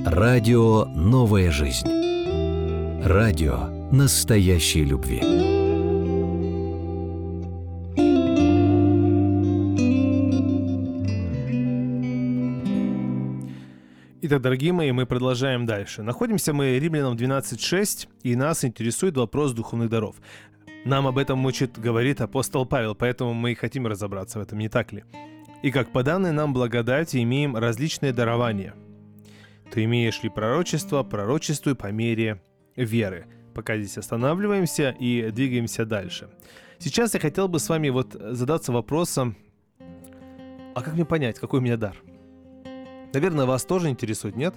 Радио «Новая жизнь». Радио настоящей любви. Итак, дорогие мои, мы продолжаем дальше. Находимся мы в Римлянам 12:6, и нас интересует вопрос духовных даров. Нам об этом говорит апостол Павел, поэтому мы и хотим разобраться в этом, не так ли? И как по данной нам благодати имеем различные дарования. Ты имеешь ли пророчество, пророчествуй по мере веры. Пока здесь останавливаемся и двигаемся дальше. Сейчас я хотел бы с вами задаться вопросом, а как мне понять, какой у меня дар? Наверное, вас тоже интересует, нет?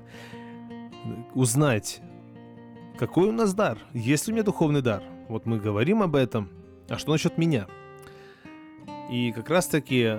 Узнать, какой у нас дар, есть ли у меня духовный дар. Вот мы говорим об этом, а что насчет меня? И как раз-таки,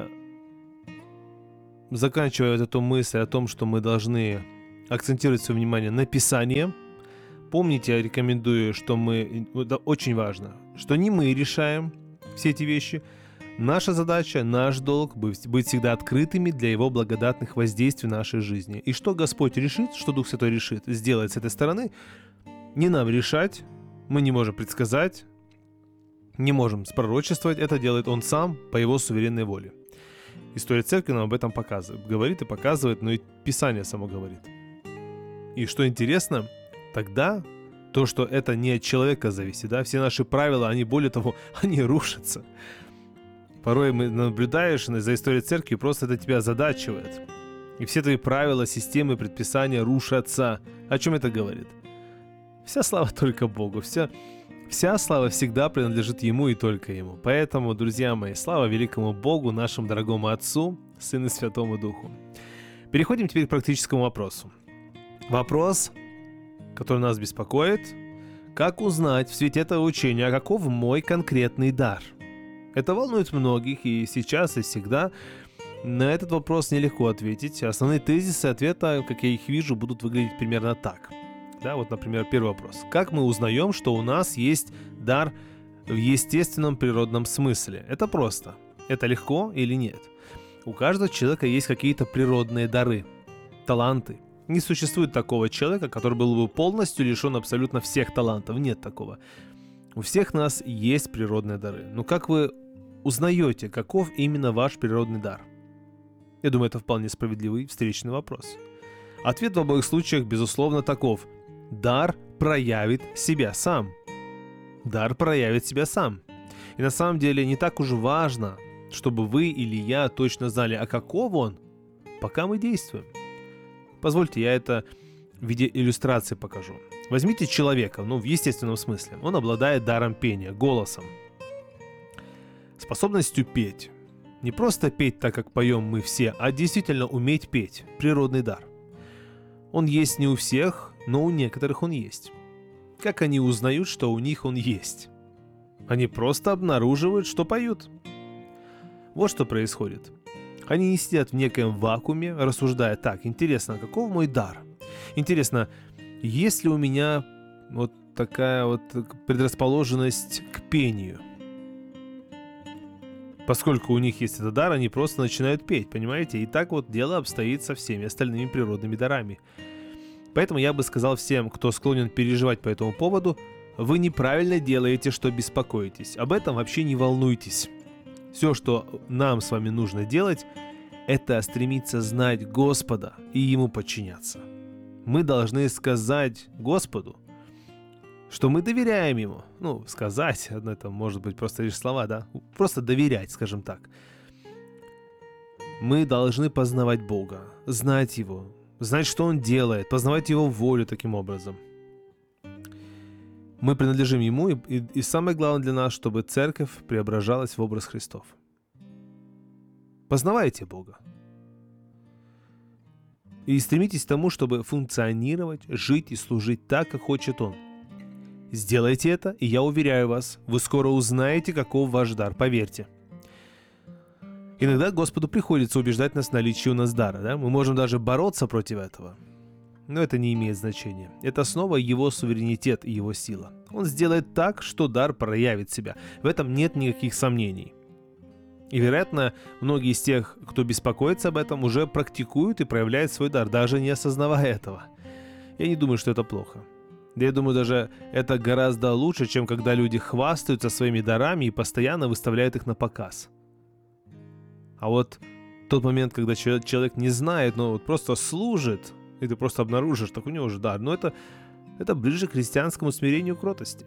заканчивая эту мысль о том, что мы должны акцентировать свое внимание на Писании, помните, я рекомендую, что это очень важно, что не мы решаем все эти вещи. Наша задача, наш долг быть всегда открытыми для Его благодатных воздействий в нашей жизни. И что Господь решит, что Дух Святой решит сделать с этой стороны, не нам решать, мы не можем предсказать, не можем спророчествовать, это делает Он сам по Его суверенной воле. История церкви нам об этом говорит и показывает, но и Писание само говорит. И что интересно, тогда то, что это не от человека зависит, все наши правила, они более того, они рушатся. Порой наблюдаешь за историей церкви, просто это тебя озадачивает. И все твои правила, системы, предписания рушатся. О чем это говорит? Вся слава только Богу. Вся слава всегда принадлежит Ему и только Ему. Поэтому, друзья мои, слава великому Богу, нашему дорогому Отцу, Сыну и Святому Духу. Переходим теперь к практическому вопросу. Вопрос, который нас беспокоит: как узнать в свете этого учения, каков мой конкретный дар? Это волнует многих, и сейчас, и всегда. На этот вопрос нелегко ответить. Основные тезисы ответа, как я их вижу, будут выглядеть примерно так. Например, первый вопрос. Как мы узнаем, что у нас есть дар в естественном природном смысле? Это просто. Это легко или нет? У каждого человека есть какие-то природные дары, таланты. Не существует такого человека, который был бы полностью лишен абсолютно всех талантов. Нет такого. У всех нас есть природные дары. Но как вы узнаете, каков именно ваш природный дар? Я думаю, это вполне справедливый встречный вопрос. Ответ в обоих случаях, безусловно, таков. Дар проявит себя сам. Дар проявит себя сам. И на самом деле не так уж важно, чтобы вы или я точно знали, а каков он, пока мы действуем. Позвольте, я это в виде иллюстрации покажу. Возьмите человека, в естественном смысле. Он обладает даром пения, голосом. Способностью петь. Не просто петь так, как поем мы все, а действительно уметь петь. Природный дар. Он есть не у всех, но у некоторых он есть. Как они узнают, что у них он есть? Они просто обнаруживают, что поют. Вот что происходит. Они не сидят в некоем вакууме, рассуждая: так, интересно, каков мой дар? Интересно, есть ли у меня такая предрасположенность к пению? Поскольку у них есть этот дар, они просто начинают петь, понимаете? И так дело обстоит со всеми остальными природными дарами. Поэтому я бы сказал всем, кто склонен переживать по этому поводу: вы неправильно делаете, что беспокоитесь. Об этом вообще не волнуйтесь. Все, что нам с вами нужно делать, это стремиться знать Господа и Ему подчиняться. Мы должны сказать Господу, что мы доверяем Ему. Сказать, это может быть просто лишь слова, Просто доверять, скажем так. Мы должны познавать Бога, знать Его, знать, что Он делает, познавать Его волю таким образом. Мы принадлежим Ему, и самое главное для нас, чтобы церковь преображалась в образ Христов. Познавайте Бога. И стремитесь к тому, чтобы функционировать, жить и служить так, как хочет Он. Сделайте это, и я уверяю вас, вы скоро узнаете, каков ваш дар, поверьте. Иногда Господу приходится убеждать нас в наличии у нас дара, Мы можем даже бороться против этого. Но это не имеет значения. Это снова Его суверенитет и Его сила. Он сделает так, что дар проявит себя. В этом нет никаких сомнений. И, вероятно, многие из тех, кто беспокоится об этом, уже практикуют и проявляют свой дар, даже не осознавая этого. Я не думаю, что это плохо. Да я думаю, даже это гораздо лучше, чем когда люди хвастаются своими дарами и постоянно выставляют их на показ. А вот тот момент, когда человек не знает, но вот просто служит, и ты просто обнаружишь, так у него же дар, но это ближе к христианскому смирению и кротости.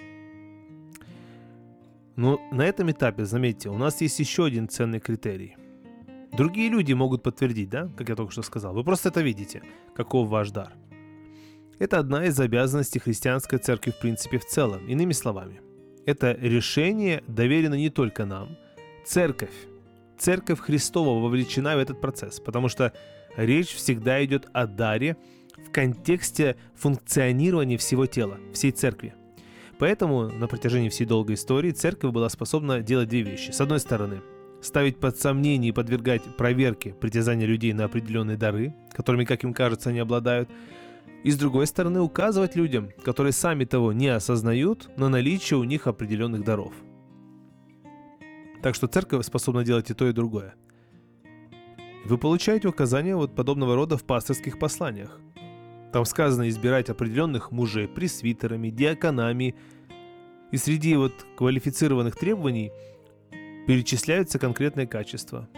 Но на этом этапе, заметьте, у нас есть еще один ценный критерий. Другие люди могут подтвердить, да, как я только что сказал. Вы просто это видите, каков ваш дар. Это одна из обязанностей христианской церкви в принципе в целом. Иными словами, это решение доверено не только нам. Церковь Христова вовлечена в этот процесс, потому что речь всегда идет о даре в контексте функционирования всего тела, всей церкви. Поэтому на протяжении всей долгой истории церковь была способна делать две вещи. С одной стороны, ставить под сомнение и подвергать проверке притязания людей на определенные дары, которыми, как им кажется, они обладают, и с другой стороны указывать людям, которые сами того не осознают, на наличие у них определенных даров. Так что церковь способна делать и то, и другое. Вы получаете указания вот подобного рода в пасторских посланиях. Там сказано избирать определенных мужей пресвитерами, диаконами, и среди вот квалифицированных требований перечисляются конкретные качества.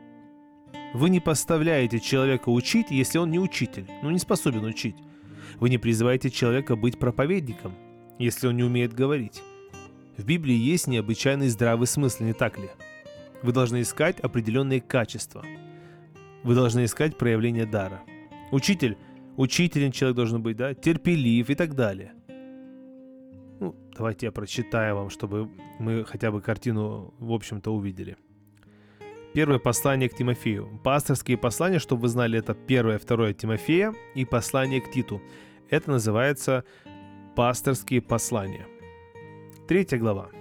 Вы не поставляете человека учить, если он не учитель, не способен учить. Вы не призываете человека быть проповедником, если он не умеет говорить. В Библии есть необычайный здравый смысл, не так ли? Вы должны искать определенные качества. Вы должны искать проявление дара. Учителем человек должен быть, да, терпелив и так далее. Давайте я прочитаю вам, чтобы мы хотя бы картину, в общем-то, увидели. Первое послание к Тимофею. Пасторские послания, чтобы вы знали, это 1 и 2 Тимофея и послание к Титу. Это называется пасторские послания. 3 глава.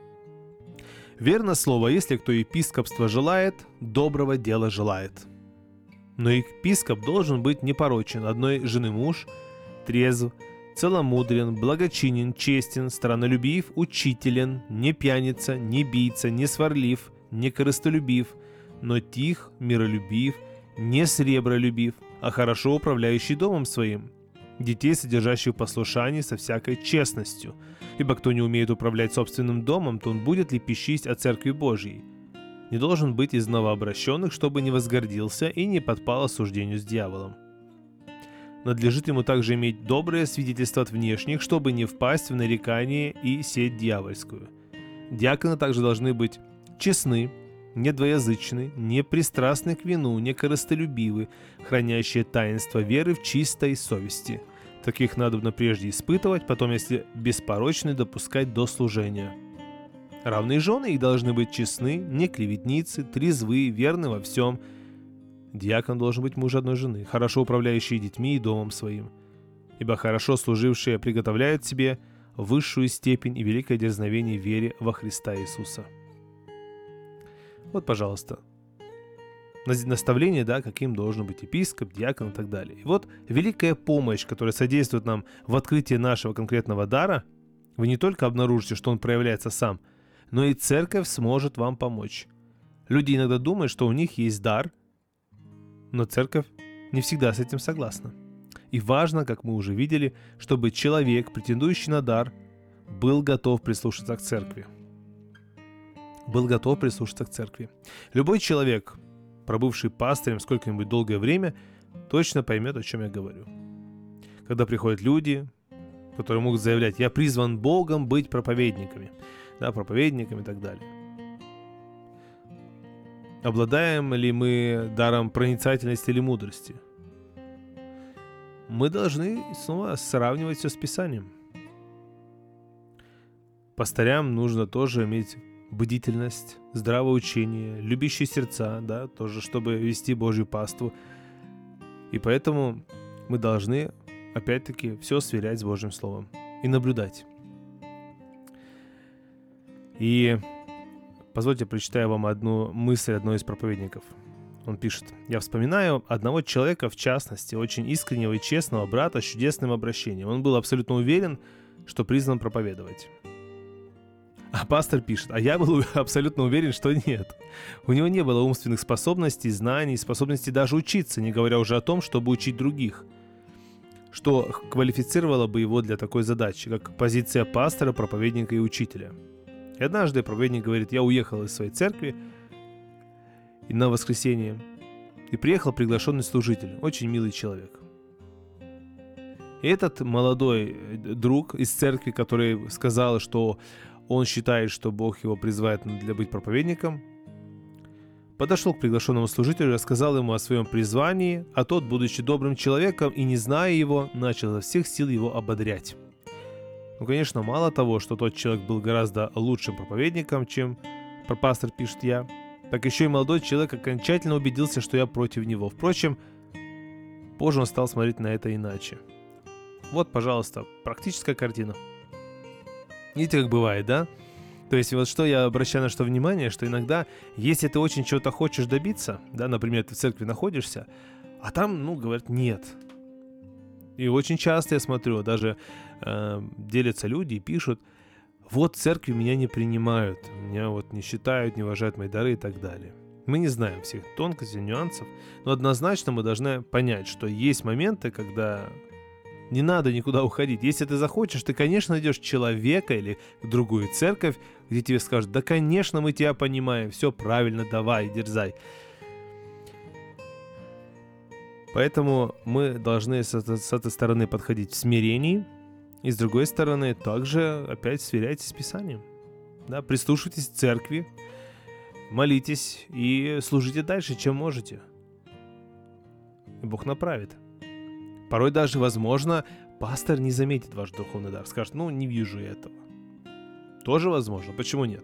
Верно слово, если кто епископство желает, доброго дела желает. Но епископ должен быть непорочен, одной жены муж, трезв, целомудрен, благочинен, честен, страннолюбив, учителен, не пьяница, не бийца, не сварлив, не корыстолюбив, но тих, миролюбив, не сребролюбив, а хорошо управляющий домом своим, детей, содержащих в послушании со всякой честностью. Ибо кто не умеет управлять собственным домом, то он будет лепещить о церкви Божьей. Не должен быть из новообращенных, чтобы не возгордился и не подпал осуждению с дьяволом. Надлежит ему также иметь доброе свидетельство от внешних, чтобы не впасть в нарекание и сеть дьявольскую. Диаконы также должны быть честны, не двоязычны, не пристрастны к вину, не корыстолюбивы, хранящие таинство веры в чистой совести. Таких надобно прежде испытывать, потом, если беспорочны, допускать до служения. Равные жены их должны быть честны, не клеветницы, трезвы, верны во всем. Диакон должен быть муж одной жены, хорошо управляющий детьми и домом своим. Ибо хорошо служившие приготовляют себе высшую степень и великое дерзновение в вере во Христа Иисуса. Вот, пожалуйста, наставление, да, каким должен быть епископ, диакон и так далее. И вот великая помощь, которая содействует нам в открытии нашего конкретного дара, вы не только обнаружите, что он проявляется сам, но и церковь сможет вам помочь. Люди иногда думают, что у них есть дар, но церковь не всегда с этим согласна. И важно, как мы уже видели, чтобы человек, претендующий на дар, был готов прислушаться к церкви. Любой человек, пробывший пастырем сколько-нибудь долгое время, точно поймет, о чем я говорю. Когда приходят люди, которые могут заявлять: «Я призван Богом быть проповедниками», да, проповедниками и так далее. Обладаем ли мы даром проницательности или мудрости? Мы должны снова сравнивать все с Писанием. Пастырям нужно тоже иметь бдительность, здравое учение, любящие сердца, да, тоже, чтобы вести Божью паству. И поэтому мы должны, опять-таки, все сверять с Божьим Словом и наблюдать. И позвольте, прочитаю вам одну мысль одного из проповедников. Он пишет: «Я вспоминаю одного человека, в частности, очень искреннего и честного брата с чудесным обращением. Он был абсолютно уверен, что призван проповедовать». А пастор пишет: «А я был абсолютно уверен, что нет. У него не было умственных способностей, знаний, способности даже учиться, не говоря уже о том, чтобы учить других. что квалифицировало бы его для такой задачи, как позиция пастора, проповедника и учителя. И однажды проповедник говорит: я уехал из своей церкви и на воскресенье, и приехал приглашенный служитель, очень милый человек. И этот молодой друг из церкви, который сказал, что он считает, что Бог его призывает для быть проповедником, подошел к приглашенному служителю и рассказал ему о своем призвании, а тот, будучи добрым человеком и не зная его, начал изо всех сил его ободрять. Ну, конечно, мало того, что тот человек был гораздо лучшим проповедником, чем пастор пишет я, так еще и молодой человек окончательно убедился, что я против него. Впрочем, позже он стал смотреть на это иначе. Вот, пожалуйста, практическая картина. Видите, как бывает, да? То есть вот что я обращаю на что внимание, что иногда, если ты очень чего-то хочешь добиться, да, например, ты в церкви находишься, а там, говорят, нет. И очень часто я смотрю, даже делятся люди и пишут: вот церкви меня не принимают, меня вот не считают, не уважают мои дары и так далее. Мы не знаем всех тонкостей, нюансов, но однозначно мы должны понять, что есть моменты, когда не надо никуда уходить. Если ты захочешь, ты, конечно, найдешь человека или другую церковь, где тебе скажут: да, конечно, мы тебя понимаем, все правильно, давай, дерзай. Поэтому мы должны с этой стороны подходить в смирении, и с другой стороны также опять сверяйтесь с Писанием. Да, прислушивайтесь к церкви, молитесь и служите дальше, чем можете. И Бог направит. Порой даже, возможно, пастор не заметит ваш духовный дар, скажет: не вижу я этого. Тоже возможно, почему нет?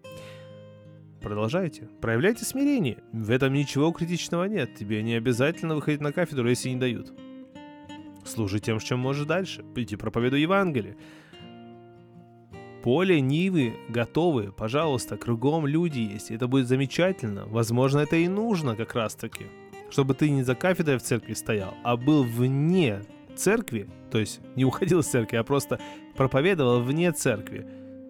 Продолжайте, проявляйте смирение, в этом ничего критичного нет, тебе не обязательно выходить на кафедру, если не дают. Служи тем, чем можешь дальше, иди проповедуй Евангелие. Поле, нивы готовы, пожалуйста, кругом люди есть, это будет замечательно, возможно, это и нужно как раз-таки. Чтобы ты не за кафедрой в церкви стоял, а был вне церкви, то есть не уходил из церкви, а просто проповедовал вне церкви,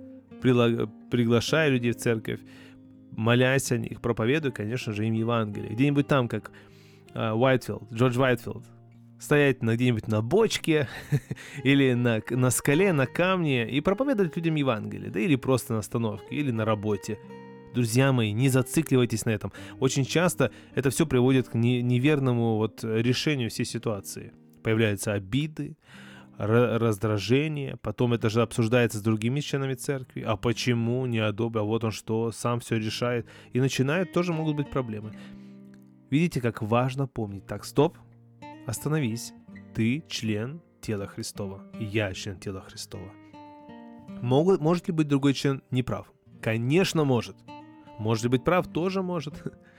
приглашая людей в церковь, молясь о них, проповедуя, конечно же, им Евангелие. Где-нибудь там, как Джордж Уайтфилд, стоять где-нибудь на бочке или на скале, на камне и проповедовать людям Евангелие, да, или просто на остановке, или на работе. Друзья мои, не зацикливайтесь на этом. Очень часто это все приводит к неверному решению всей ситуации. Появляются обиды, раздражение, потом это же обсуждается с другими членами церкви. А почему не одобрил? А вот он что, сам все решает. И тоже могут быть проблемы. Видите, как важно помнить. Так, стоп, остановись. Ты член тела Христова. И я член тела Христова. Может ли быть другой член неправ? Конечно, может. Может ли быть прав? Тоже может.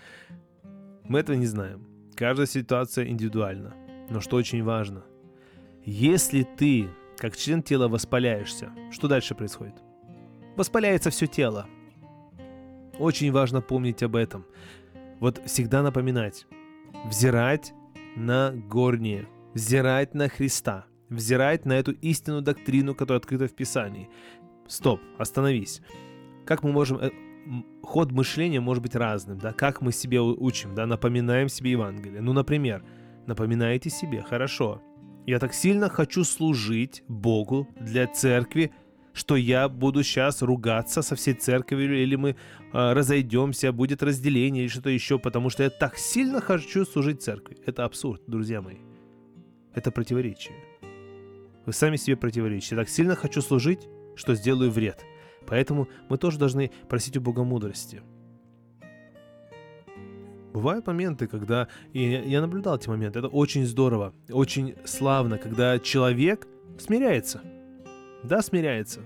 Мы этого не знаем. Каждая ситуация индивидуальна. Но что очень важно, если ты, как член тела, воспаляешься, что дальше происходит? Воспаляется все тело. Очень важно помнить об этом. Всегда напоминать. Взирать на горнее. Взирать на Христа. Взирать на эту истинную доктрину, которая открыта в Писании. Стоп, остановись. Как мы можем... Ход мышления может быть разным, да? Как мы себе учим, да? Напоминаем себе Евангелие. Например, напоминаете себе: хорошо, я так сильно хочу служить Богу для церкви, что я буду сейчас ругаться со всей церковью, или мы разойдемся, будет разделение или что-то еще, потому что я так сильно хочу служить церкви. Это абсурд, друзья мои. Это противоречие. Вы сами себе противоречите. Я так сильно хочу служить, что сделаю вред. Поэтому мы тоже должны просить у Бога мудрости. Бывают моменты, когда... И я наблюдал эти моменты. Это очень здорово, очень славно, когда человек смиряется. Да, смиряется.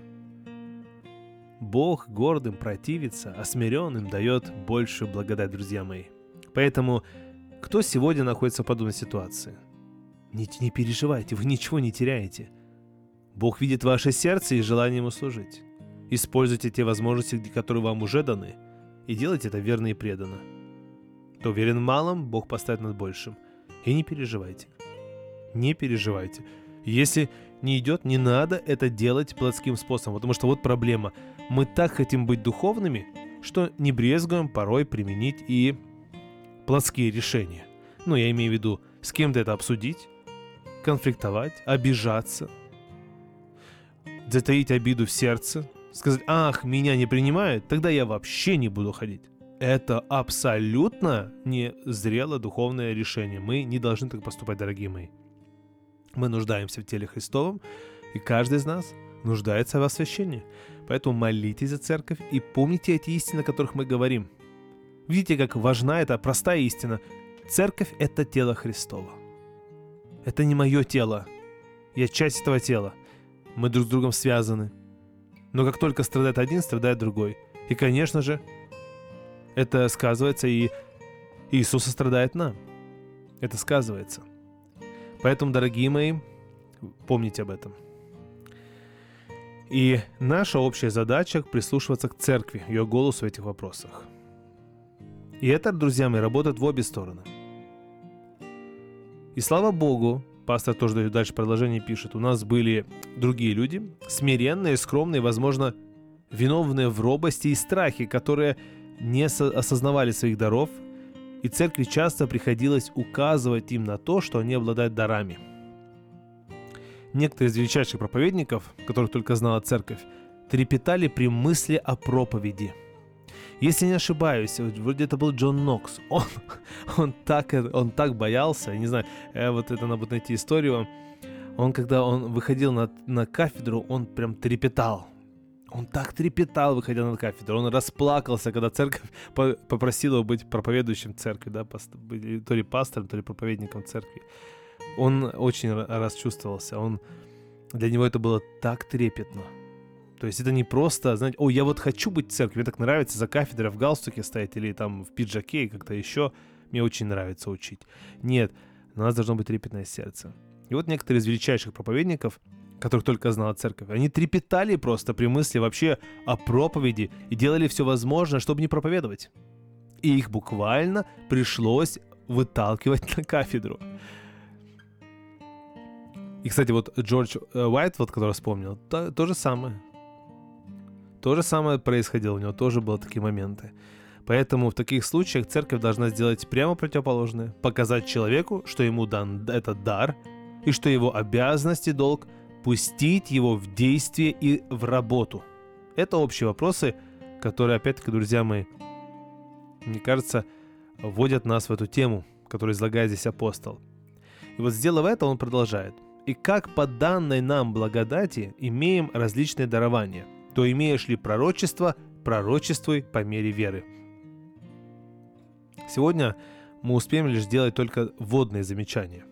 Бог гордым противится, а смиренным дает большую благодать, друзья мои. Поэтому, кто сегодня находится в подобной ситуации? Не переживайте, вы ничего не теряете. Бог видит ваше сердце и желание Ему служить. Используйте те возможности, которые вам уже даны, и делайте это верно и преданно. Кто уверен в малом, Бог поставит над большим. И не переживайте. Не переживайте. Если не идет, не надо это делать плотским способом, потому что проблема. Мы так хотим быть духовными, что не брезгуем порой применить и плотские решения. Я имею в виду, с кем-то это обсудить, конфликтовать, обижаться, затаить обиду в сердце, сказать: «Ах, меня не принимают, тогда я вообще не буду ходить». Это абсолютно не зрелое духовное решение. Мы не должны так поступать, дорогие мои. Мы нуждаемся в теле Христовом, и каждый из нас нуждается в освящении. Поэтому молитесь за церковь и помните эти истины, о которых мы говорим. Видите, как важна эта простая истина. Церковь — это тело Христово. Это не мое тело. Я часть этого тела. Мы друг с другом связаны. Но как только страдает один, страдает другой. И, конечно же, это сказывается, и Иисус страдает нам. Это сказывается. Поэтому, дорогие мои, помните об этом. И наша общая задача — прислушиваться к церкви, ее голосу в этих вопросах. И это, друзья мои, работает в обе стороны. И слава Богу, пастор тоже дальше продолжение пишет, у нас были другие люди, смиренные, скромные, возможно, виновные в робости и страхе, которые не осознавали своих даров, и церкви часто приходилось указывать им на то, что они обладают дарами. Некоторые из величайших проповедников, которых только знала церковь, трепетали при мысли о проповеди. Если не ошибаюсь, вроде это был Джон Нокс, он так боялся, не знаю, вот это надо найти историю, когда он выходил на кафедру, он прям трепетал. Он так трепетал, выходя на кафедру. Он расплакался, когда церковь попросила его быть проповедующим в церкви, да, то ли пастором, то ли проповедником церкви. Он очень расчувствовался. Для него это было так трепетно. То есть это не просто, знаете, я вот хочу быть в церкви, мне так нравится за кафедрой в галстуке стоять или там в пиджаке и как-то еще. Мне очень нравится учить. Нет, у нас должно быть трепетное сердце. И вот некоторые из величайших проповедников, которых только знала церковь, они трепетали просто при мысли вообще о проповеди и делали все возможное, чтобы не проповедовать. И их буквально пришлось выталкивать на кафедру. И, кстати, вот Джордж Уайт, вот, который вспомнил, то же самое. То же самое происходило, у него тоже были такие моменты. Поэтому в таких случаях церковь должна сделать прямо противоположное. Показать человеку, что ему дан этот дар, и что его обязанность и долг — пустить его в действие и в работу. Это общие вопросы, которые, опять-таки, друзья мои, мне кажется, вводят нас в эту тему, которую излагает здесь апостол. И вот, сделав это, он продолжает. «И как по данной нам благодати имеем различные дарования, то имеешь ли пророчество, пророчествуй по мере веры». Сегодня мы успеем лишь сделать только вводные замечания.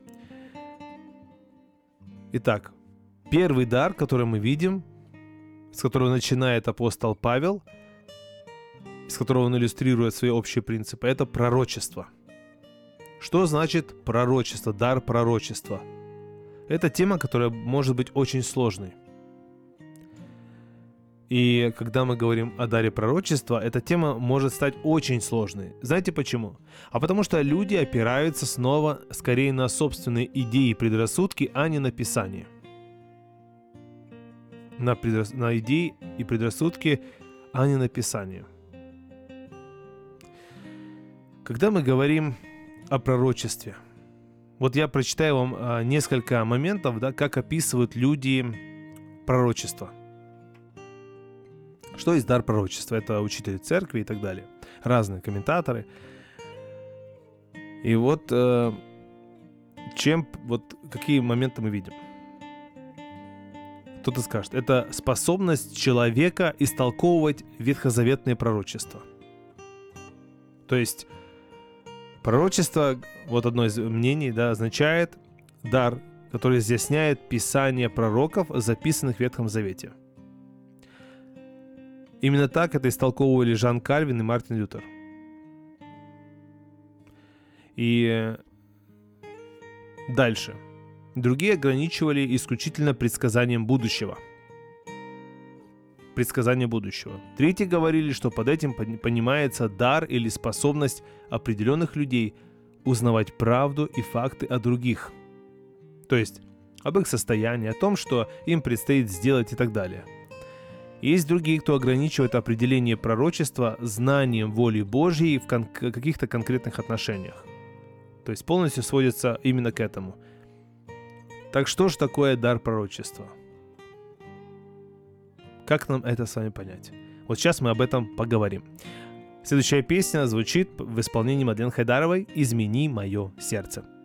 Итак, первый дар, который мы видим, с которого начинает апостол Павел, с которого он иллюстрирует свои общие принципы, это пророчество. Что значит пророчество, дар пророчества? Это тема, которая может быть очень сложной. И когда мы говорим о даре пророчества, эта тема может стать очень сложной. Знаете почему? А потому что люди опираются снова скорее на собственные идеи и предрассудки, а не на Писание. На идеи и предрассудки, а не на Писание. Когда мы говорим о пророчестве, вот я прочитаю вам несколько моментов, да, как описывают люди пророчество. Что есть дар пророчества? Это учители церкви и так далее. Разные комментаторы. И вот, какие моменты мы видим? Кто-то скажет, это способность человека истолковывать ветхозаветные пророчества. То есть пророчество, вот одно из мнений, да, означает дар, который изъясняет писание пророков, записанных в Ветхом Завете. Именно так это истолковывали Жан Кальвин и Мартин Лютер. И дальше. Другие ограничивали исключительно предсказанием будущего. Предсказание будущего. Третьи говорили, что под этим понимается дар или способность определенных людей узнавать правду и факты о других. То есть об их состоянии, о том, что им предстоит сделать и так далее. Есть другие, кто ограничивает определение пророчества знанием воли Божьей в каких-то конкретных отношениях. То есть полностью сводится именно к этому. Так что же такое дар пророчества? Как нам это с вами понять? Вот сейчас мы об этом поговорим. Следующая песня звучит в исполнении Мадлен Хайдаровой «Измени мое сердце».